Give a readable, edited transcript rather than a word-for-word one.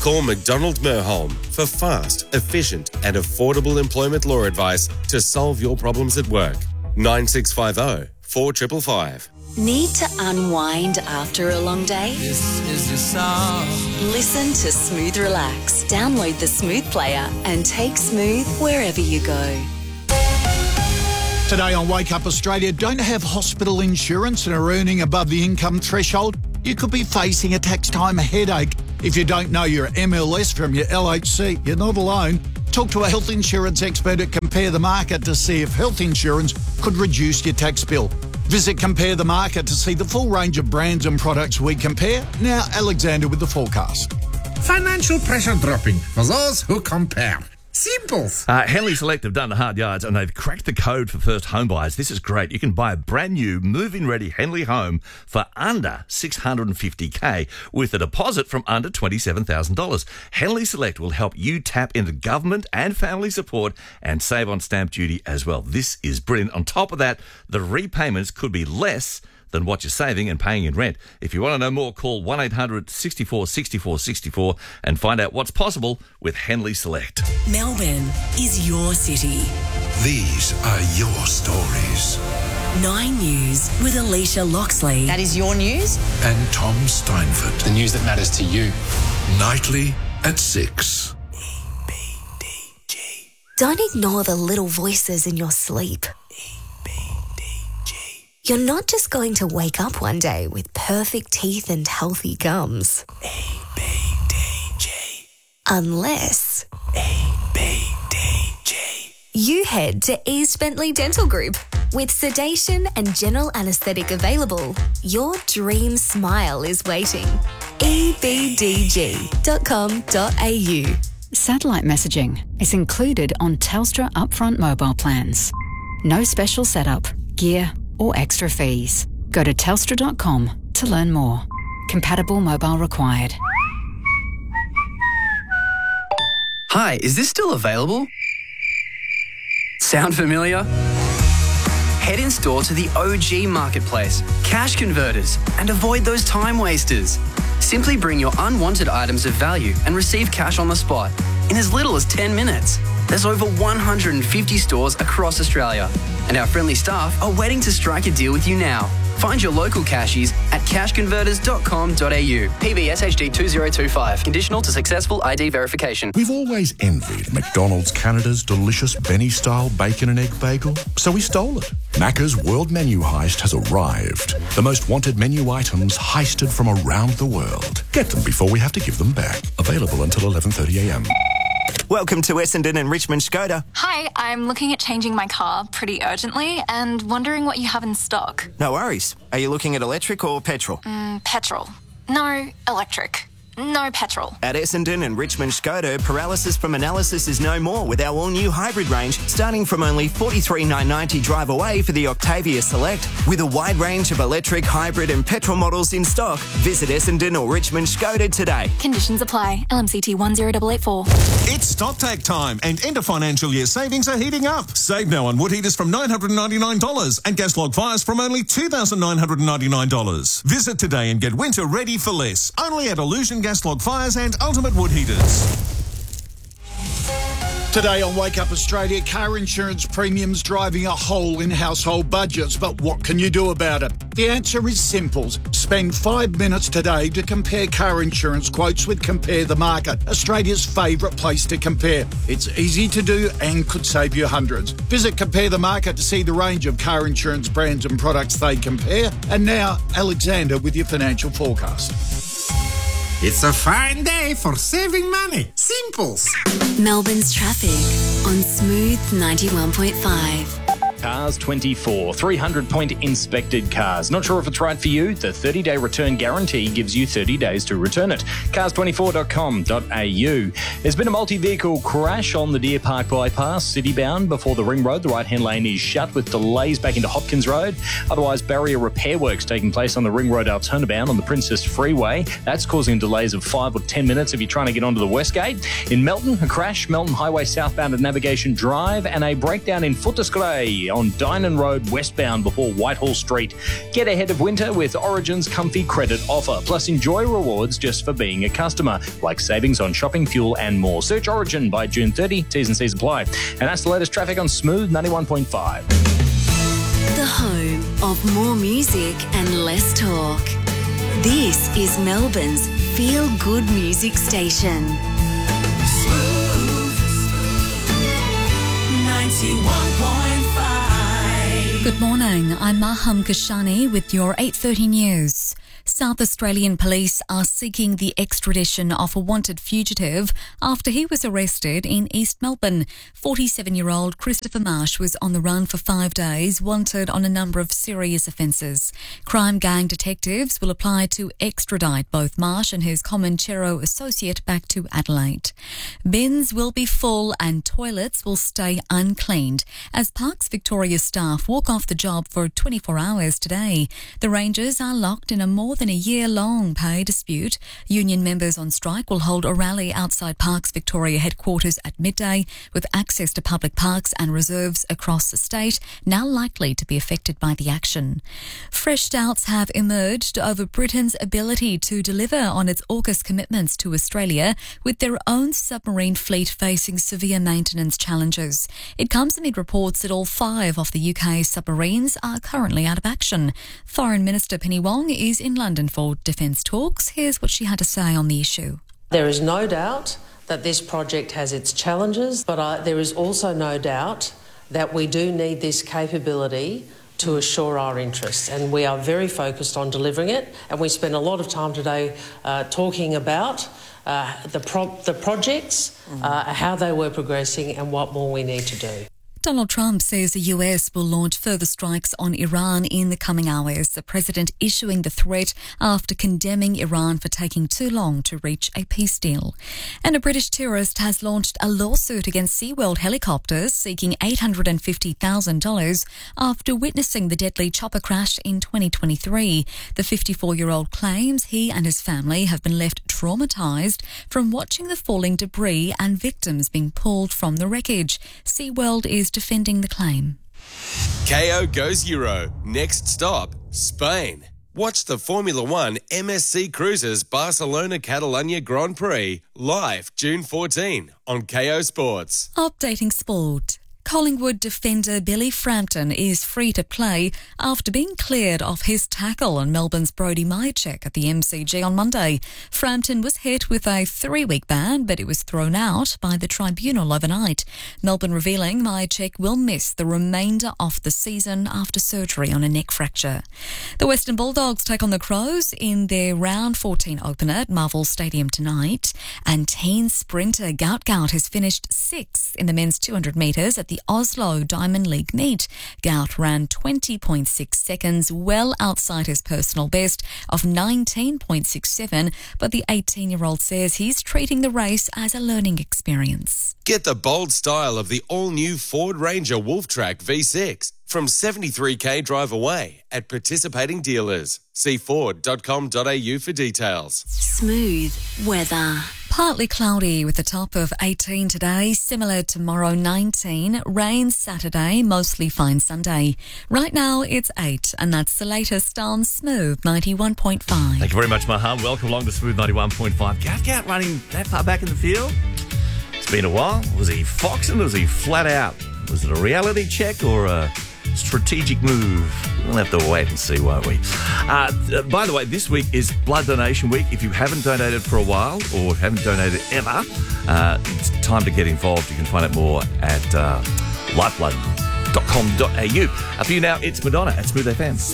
Call McDonald Merholm for fast, efficient and affordable employment law advice to solve your problems at work. 9650 4555. Need to unwind after a long day? This is your song. Listen to Smooth Relax. Download the Smooth player and take Smooth wherever you go. Today on Wake Up Australia, don't have hospital insurance and are earning above the income threshold? You could be facing a tax time headache. If you don't know your MLS from your LHC, you're not alone. Talk to a health insurance expert at Compare the Market to see if health insurance could reduce your tax bill. Visit Compare the Market to see the full range of brands and products we compare. Now, Alexander with the forecast. Financial pressure dropping for those who compare. Simple. Henley Select have done the hard yards and they've cracked the code for first home buyers. This is great. You can buy a brand new move-in ready Henley home for under $650K with a deposit from under $27,000. Henley Select will help you tap into government and family support and save on stamp duty as well. This is brilliant. On top of that, the repayments could be less than what you're saving and paying in rent. If you want to know more, call 1-800-64-64-64 and find out what's possible with Henley Select. Melbourne is your city. These are your stories. 9 News with Alicia Loxley. That is your news. And Tom Steinford. The news that matters to you. Nightly at 6. EBDG. Don't ignore the little voices in your sleep. You're not just going to wake up one day with perfect teeth and healthy gums. EBDG. Unless... EBDG. You head to East Bentley Dental Group. With sedation and general anaesthetic available, your dream smile is waiting. ebdg.com.au. Satellite messaging is included on Telstra upfront mobile plans. No special setup, gear, or extra fees. Go to telstra.com to learn more. Compatible mobile required. Hi, is this still available? Sound familiar? Head in store to the OG Marketplace, Cash Converters, and avoid those time wasters. Simply bring your unwanted items of value and receive cash on the spot in as little as 10 minutes. There's over 150 stores across Australia, and our friendly staff are waiting to strike a deal with you now. Find your local cashies at cashconverters.com.au. PBS HD 2025. Conditional to successful ID verification. We've always envied McDonald's Canada's delicious Benny-style bacon and egg bagel, so we stole it. Macca's World Menu Heist has arrived. The most wanted menu items heisted from around the world. Get them before we have to give them back. Available until 11:30am. Welcome to Essendon and Richmond Skoda. Hi, I'm looking at changing my car pretty urgently and wondering what you have in stock. No worries. Are you looking at electric or petrol? Petrol. No, electric. No petrol. At Essendon and Richmond Skoda, paralysis from analysis is no more with our all-new hybrid range, starting from only $43,990 drive away for the Octavia Select. With a wide range of electric, hybrid and petrol models in stock, visit Essendon or Richmond Skoda today. Conditions apply. LMCT 10884. It's StockTac time and end of financial year savings are heating up. Save now on wood heaters from $999 and gas log fires from only $2,999. Visit today and get winter ready for less. Only at Illusion Gas Log Fires and Ultimate Wood Heaters. Today on Wake Up Australia, car insurance premiums driving a hole in household budgets. But what can you do about it? The answer is simple. Spend 5 minutes today to compare car insurance quotes with Compare the Market, Australia's favourite place to compare. It's easy to do and could save you hundreds. Visit Compare the Market to see the range of car insurance brands and products they compare. And now, Alexander with your financial forecast. It's a fine day for saving money. Simples. Melbourne's traffic on Smooth 91.5. Cars 24, 300-point inspected cars. Not sure if it's right for you? The 30-day return guarantee gives you 30 days to return it. Cars24.com.au. There's been a multi-vehicle crash on the Deer Park bypass, citybound before the Ring Road. The right-hand lane is shut with delays back into Hopkins Road. Otherwise, barrier repair works taking place on the Ring Road Altona-bound on the Princess Freeway. That's causing delays of 5 or 10 minutes if you're trying to get onto the West Gate. In Melton, a crash, Melton Highway southbound at Navigation Drive, and a breakdown in Footscray on Dynon Road westbound before Whitehall Street. Get ahead of winter with Origin's comfy credit offer, plus enjoy rewards just for being a customer, like savings on shopping, fuel and more. Search Origin by June 30. T's and C's apply. And that's the latest traffic on Smooth 91.5. The home of more music and less talk. This is Melbourne's feel-good music station. Smooth 91.5. Good morning, I'm Maham Kashani with your 8:30 news. South Australian police are seeking the extradition of a wanted fugitive after he was arrested in East Melbourne. 47-year-old Christopher Marsh was on the run for 5 days, wanted on a number of serious offences. Crime gang detectives will apply to extradite both Marsh and his Comanchero associate back to Adelaide. Bins will be full and toilets will stay uncleaned as Parks Victoria staff walk off the job for 24 hours today. The Rangers are locked in a more than a year-long pay dispute. Union members on strike will hold a rally outside Parks Victoria headquarters at midday, with access to public parks and reserves across the state now likely to be affected by the action. Fresh doubts have emerged over Britain's ability to deliver on its AUKUS commitments to Australia, with their own submarine fleet facing severe maintenance challenges. It comes amid reports that all 5 of the UK's submarines are currently out of action. Foreign Minister Penny Wong is in London for defence talks. Here's what she had to say on the issue. There is no doubt that this project has its challenges, but there is also no doubt that we do need this capability to assure our interests, and we are very focused on delivering it. And we spent a lot of time today talking about the projects, how they were progressing and what more we need to do. Donald Trump says the US will launch further strikes on Iran in the coming hours, the president issuing the threat after condemning Iran for taking too long to reach a peace deal. And a British tourist has launched a lawsuit against SeaWorld helicopters seeking $850,000 after witnessing the deadly chopper crash in 2023. The 54-year-old claims he and his family have been left traumatised from watching the falling debris and victims being pulled from the wreckage. SeaWorld is defending the claim. KO goes Euro. Next stop, Spain. Watch the Formula One MSC Cruises Barcelona Catalunya Grand Prix live June 14 on KO Sports. Updating sport. Collingwood defender Billy Frampton is free to play after being cleared of his tackle on Melbourne's Brody Myercheck at the MCG on Monday. Frampton was hit with a 3-week ban, but it was thrown out by the tribunal overnight. Melbourne revealing Myercheck will miss the remainder of the season after surgery on a neck fracture. The Western Bulldogs take on the Crows in their round 14 opener at Marvel Stadium tonight. And teen sprinter Gout Gout has finished 6th in the men's 200 metres at the Oslo Diamond League meet. Gout ran 20.6 seconds, well outside his personal best of 19.67, but the 18-year-old says he's treating the race as a learning experience. Get the bold style of the all-new Ford Ranger Wolftrack V6 from 73k drive away at participating dealers. See Ford.com.au for details. Smooth weather. Partly cloudy with a top of 18 today, similar tomorrow 19, rain Saturday, mostly fine Sunday. Right now it's 8 and that's the latest on Smooth 91.5. Thank you very much, Maham. Welcome along to Smooth 91.5. Gout running that far back in the field? It's been a while. Was he foxing? Was he flat out? Was it a reality check or a strategic move? We'll have to wait and see, won't we? By the way, this week is Blood Donation Week. If you haven't donated for a while or haven't donated ever, it's time to get involved. You can find out more at lifeblood.com.au. For you now, it's Madonna at Smooth FM.